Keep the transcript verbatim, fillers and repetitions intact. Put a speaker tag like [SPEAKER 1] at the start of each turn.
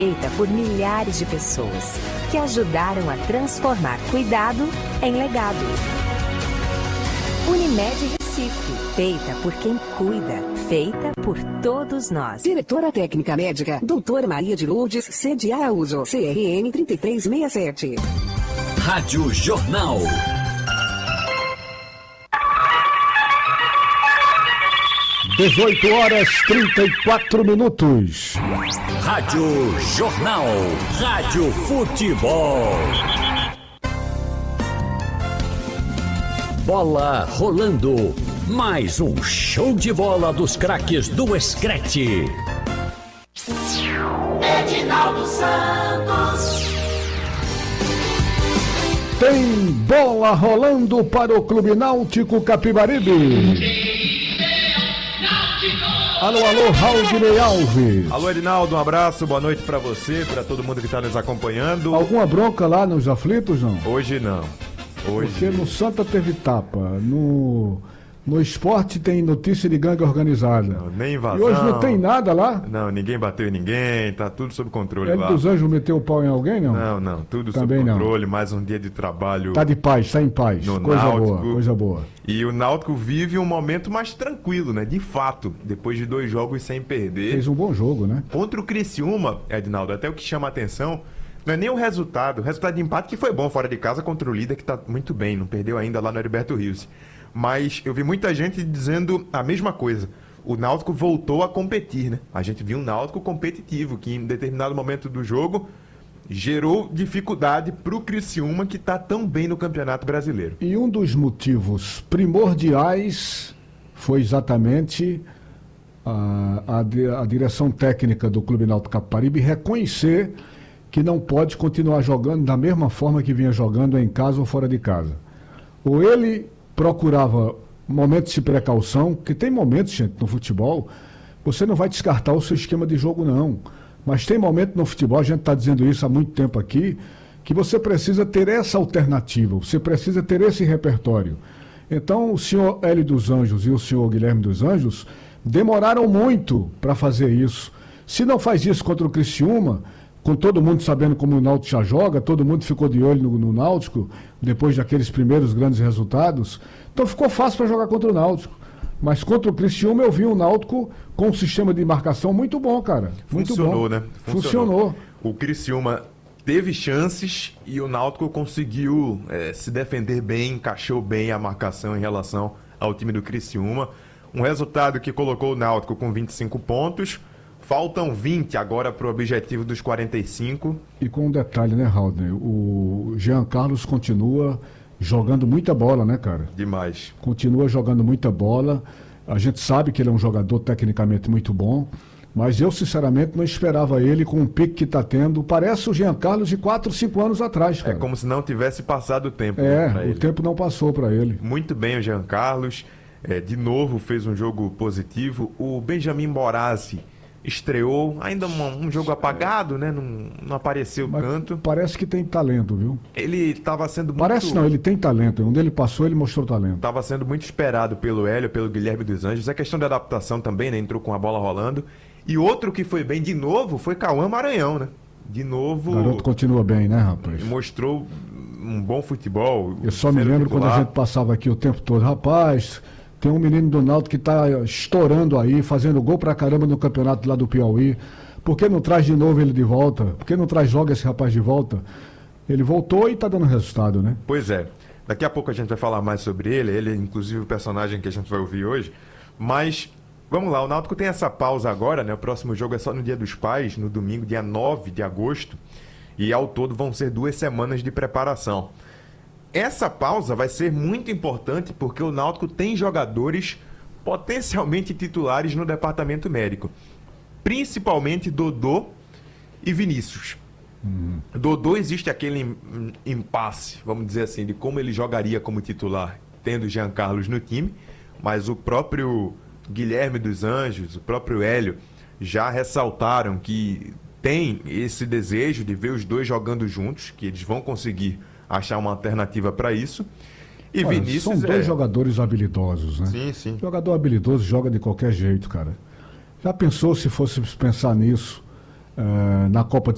[SPEAKER 1] Feita por milhares de pessoas que ajudaram a transformar cuidado em legado. Unimed Recife, feita por quem cuida, feita por todos nós.
[SPEAKER 2] Diretora Técnica Médica, doutora Maria de Lourdes Cede Araújo, C R N três três seis sete.
[SPEAKER 3] Rádio Jornal.
[SPEAKER 4] dezoito horas e trinta e quatro minutos.
[SPEAKER 3] Rádio Jornal. Rádio Futebol. Bola rolando. Mais um show de bola dos craques do Screte.
[SPEAKER 5] Edinaldo Santos.
[SPEAKER 4] Tem bola rolando para o Clube Náutico Capibaribe. Alô, alô, Raul Alves.
[SPEAKER 6] Alô, Edinaldo, um abraço, boa noite pra você, pra todo mundo que tá nos acompanhando.
[SPEAKER 4] Alguma bronca lá nos aflitos, não?
[SPEAKER 6] Hoje não. Hoje...
[SPEAKER 4] Porque no Santa teve tapa, no, no esporte tem notícia de gangue organizada.
[SPEAKER 6] Não, nem invasão.
[SPEAKER 4] E hoje não tem nada lá?
[SPEAKER 6] Não, ninguém bateu em ninguém, tá tudo sob controle
[SPEAKER 4] Ele
[SPEAKER 6] lá.
[SPEAKER 4] dos Anjos meteu o pau em alguém, não?
[SPEAKER 6] Não, não, tudo
[SPEAKER 4] Também
[SPEAKER 6] sob
[SPEAKER 4] não.
[SPEAKER 6] controle, mais um dia de trabalho.
[SPEAKER 4] Tá de paz, tá em paz,
[SPEAKER 6] no
[SPEAKER 4] coisa
[SPEAKER 6] Náutico.
[SPEAKER 4] boa, coisa boa.
[SPEAKER 6] E o Náutico vive um momento mais tranquilo, né? De fato, depois de dois jogos sem perder.
[SPEAKER 4] Fez um bom jogo, né?
[SPEAKER 6] Contra o Criciúma, Edinaldo, até o que chama a atenção não é nem o resultado, o resultado de empate que foi bom fora de casa contra o líder que tá muito bem, não perdeu ainda lá no Heriberto Rios. Mas eu vi muita gente dizendo a mesma coisa. O Náutico voltou a competir, né? A gente viu um Náutico competitivo, que em determinado momento do jogo gerou dificuldade para o Criciúma, que está tão bem no Campeonato Brasileiro.
[SPEAKER 4] E um dos motivos primordiais foi exatamente a, a, a direção técnica do Clube Náutico Capibaribe reconhecer que não pode continuar jogando da mesma forma que vinha jogando em casa ou fora de casa. Ou ele procurava momentos de precaução, que tem momentos, gente, no futebol, você não vai descartar o seu esquema de jogo, não. Mas tem momento no futebol, a gente está dizendo isso há muito tempo aqui, que você precisa ter essa alternativa, você precisa ter esse repertório. Então, o senhor Hélio dos Anjos e o senhor Guilherme dos Anjos demoraram muito para fazer isso. Se não faz isso contra o Criciúma, com todo mundo sabendo como o Náutico já joga, todo mundo ficou de olho no, no Náutico, depois daqueles primeiros grandes resultados, então ficou fácil para jogar contra o Náutico. Mas contra o Criciúma eu vi o Náutico com um sistema de marcação muito bom, cara. Muito
[SPEAKER 6] Funcionou,
[SPEAKER 4] bom.
[SPEAKER 6] né?
[SPEAKER 4] Funcionou. Funcionou.
[SPEAKER 6] O Criciúma teve chances e o Náutico conseguiu é, se defender bem, encaixou bem a marcação em relação ao time do Criciúma. Um resultado que colocou o Náutico com vinte e cinco pontos. Faltam vinte agora para o objetivo dos quarenta e cinco.
[SPEAKER 4] E com um detalhe, né, Raul? O Jean Carlos continua jogando muita bola, né, cara?
[SPEAKER 6] Demais.
[SPEAKER 4] Continua jogando muita bola. A gente sabe que ele é um jogador tecnicamente muito bom, mas eu, sinceramente, não esperava ele com o pique que está tendo. Parece o Jean Carlos de quatro, cinco anos atrás, cara.
[SPEAKER 6] É como se não tivesse passado o tempo.
[SPEAKER 4] É,
[SPEAKER 6] né,
[SPEAKER 4] o
[SPEAKER 6] ele.
[SPEAKER 4] tempo não passou para ele.
[SPEAKER 6] Muito bem o Jean Carlos. É, de novo fez um jogo positivo. O Benjamin Morazi estreou, ainda um, um jogo apagado, né? Não, não apareceu
[SPEAKER 4] Mas
[SPEAKER 6] tanto.
[SPEAKER 4] Parece que tem talento, viu?
[SPEAKER 6] Ele estava sendo muito...
[SPEAKER 4] Parece não, ele tem talento. Onde ele passou, ele mostrou talento.
[SPEAKER 6] Estava sendo muito esperado pelo Hélio, pelo Guilherme dos Anjos. É questão de adaptação também, né? Entrou com a bola rolando. E outro que foi bem de novo foi Cauã Maranhão, né? De novo...
[SPEAKER 4] O garoto continua bem, né, rapaz?
[SPEAKER 6] Mostrou um bom futebol.
[SPEAKER 4] Eu só me lembro titular. Quando a gente passava aqui o tempo todo. Rapaz... Tem um menino do Náutico que está estourando aí, fazendo gol pra caramba no campeonato lá do Piauí. Por que não traz de novo ele de volta? Por que não traz logo esse rapaz de volta? Ele voltou e está dando resultado, né?
[SPEAKER 6] Pois é. Daqui a pouco a gente vai falar mais sobre ele. Ele é inclusive o personagem que a gente vai ouvir hoje. Mas, vamos lá, o Náutico tem essa pausa agora, né? O próximo jogo é só no Dia dos Pais, no domingo, dia nove de agosto. E ao todo vão ser duas semanas de preparação. Essa pausa vai ser muito importante porque o Náutico tem jogadores potencialmente titulares no departamento médico. Principalmente Dodô e Vinícius. Uhum. Dodô, existe aquele impasse, vamos dizer assim, de como ele jogaria como titular, tendo Jean Carlos no time, mas o próprio Guilherme dos Anjos, o próprio Hélio, já ressaltaram que tem esse desejo de ver os dois jogando juntos, que eles vão conseguir achar uma alternativa para isso. E
[SPEAKER 4] Olha,
[SPEAKER 6] Vinícius
[SPEAKER 4] são dois
[SPEAKER 6] é...
[SPEAKER 4] jogadores habilidosos, né?
[SPEAKER 6] Sim, sim.
[SPEAKER 4] Jogador habilidoso joga de qualquer jeito, cara. Já pensou se fosse pensar nisso uh, na Copa de